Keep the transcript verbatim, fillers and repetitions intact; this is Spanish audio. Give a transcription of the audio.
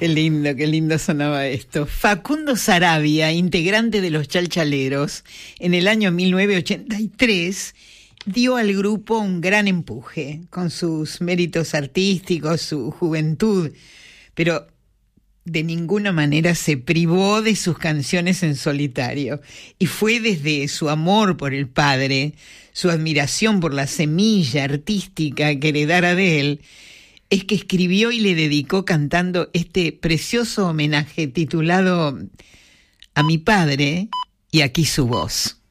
Qué lindo, qué lindo sonaba esto. Facundo Saravia, integrante de los Chalchaleros, en el año mil novecientos ochenta y tres, dio al grupo un gran empuje, con sus méritos artísticos, su juventud, pero de ninguna manera se privó de sus canciones en solitario. Y fue desde su amor por el padre, su admiración por la semilla artística que heredara de él, es que escribió y le dedicó cantando este precioso homenaje titulado A mi padre y aquí su voz.